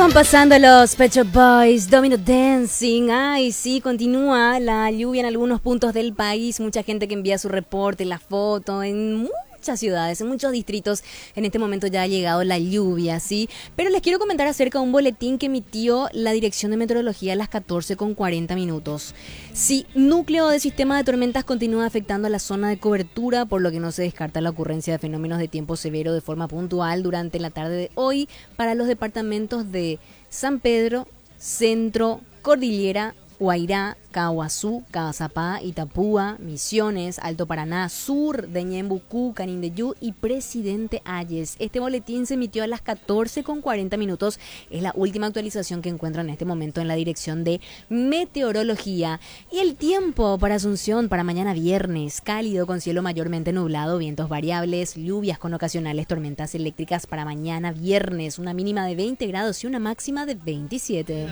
van pasando los Pet Shop Boys, Domino Dancing. Ay, sí, continúa la lluvia en algunos puntos del país. Mucha gente que envía su reporte, la foto, en muchas ciudades, en muchos distritos. En este momento ya ha llegado la lluvia, ¿sí? Pero les quiero comentar acerca de un boletín que emitió la Dirección de Meteorología a las 14:40. Sí, núcleo de sistema de tormentas continúa afectando a la zona de cobertura, por lo que no se descarta la ocurrencia de fenómenos de tiempo severo de forma puntual durante la tarde de hoy para los departamentos de San Pedro, Centro, Cordillera, Guairá, Caguazú, Cazapá, Itapúa, Misiones, Alto Paraná, Sur de Ñembucú, Canindeyú y Presidente Hayes. Este boletín se emitió a las 14:40. Es la última actualización que encuentro en este momento en la Dirección de Meteorología. Y el tiempo para Asunción para mañana viernes: cálido con cielo mayormente nublado, vientos variables, lluvias con ocasionales tormentas eléctricas para mañana viernes, una mínima de 20 grados y una máxima de 27.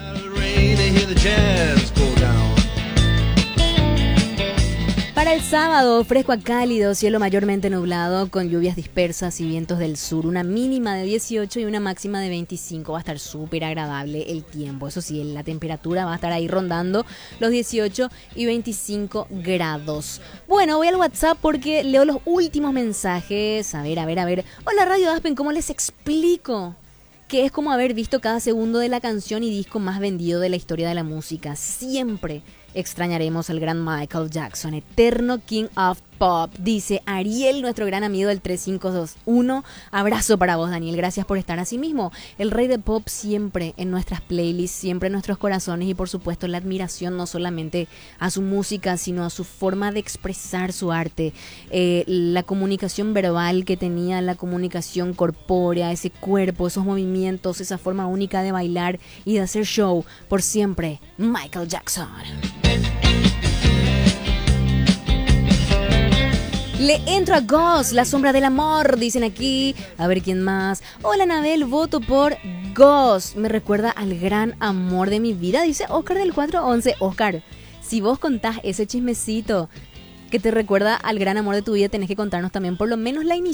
Para el sábado, fresco a cálido, cielo mayormente nublado, con lluvias dispersas y vientos del sur, una mínima de 18 y una máxima de 25. Va a estar súper agradable el tiempo. Eso sí, la temperatura va a estar ahí rondando los 18 y 25 grados. Bueno, voy al WhatsApp porque leo los últimos mensajes. A ver. Hola Radio Aspen, ¿cómo les explico? Que es como haber visto cada segundo de la canción y disco más vendido de la historia de la música. Siempre extrañaremos al gran Michael Jackson, eterno King of Pop, dice Ariel, nuestro gran amigo del 3521. Abrazo para vos, Daniel, gracias por estar así mismo. El rey de pop siempre en nuestras playlists, siempre en nuestros corazones y por supuesto la admiración no solamente a su música, sino a su forma de expresar su arte, la comunicación verbal que tenía, la comunicación corpórea, ese cuerpo, esos movimientos, esa forma única de bailar y de hacer show. Por siempre, Michael Jackson. Le entro a Ghost, la sombra del amor, dicen aquí. A ver quién más. Hola Anabel, voto por Ghost. Me recuerda al gran amor de mi vida, dice Oscar del 411. Oscar, si vos contás ese chismecito que te recuerda al gran amor de tu vida, tenés que contarnos también por lo menos la iniciativa